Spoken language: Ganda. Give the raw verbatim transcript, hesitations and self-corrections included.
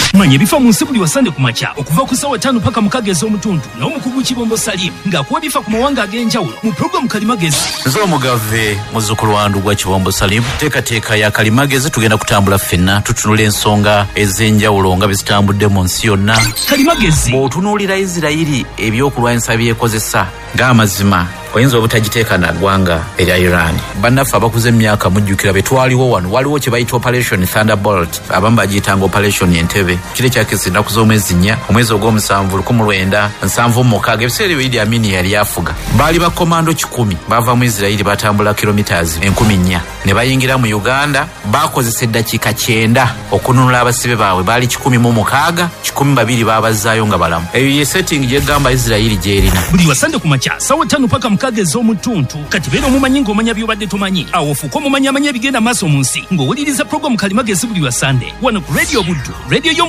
manya bifa mu nsibuli wasande kumacha okuva ku sawa tano paka mukagezi omutundu n'omukugu Kibombo Salim ng'akuwa bifa ku mawanga ag'enjawulo mu program Kalimagezi. Nzo mugave muzzukulu wandu gwa Kibombo Salim teka teka ya Kalimagezi tugenda kutambula ffenna tutunula ensonga ez'enjawulo nga bizitambudde mu nsi yonna. Kalimagezi bw'otunuulira Isirayiri ebyokulwanyisa byekozesa ng'amazima oyinza obutagiteeka na ggwanga erya Iran. Bannaffe abakuze emyaka mujjukira be twaliwo wano waliwo kye bayita Operation Thunderbolt abamu bagiyitanga Operation Entebbe kiri kyakisa ennaku z'omwezi nnya omwezi ogw'omusanvu lukumi lwenda nsanvu mukaaga ebiseera ebyo Idi Amin yali afuga baali bakomando kikumi bava mu Isirayiri batambula kilometers enkumi nnya ne bayingira mu Uganda bakozesa eddakiika kyenda okununula abasibe baabwe baali kikumi mu mukaaga kikumi babiri baabazaayo nga balamu. Eyo ye setting gyegamba Isirayiri gyerina buli wasande ku makya sawa tano paka mukagezi omutuntu kati beera omumanyi ng'omanya byobadde tomanyi awo fuuka omumanyamanya ebigenda maaso mu nsi ng'owuliriza program Kalimagezi buli wasande wano ku Radio Buddu radio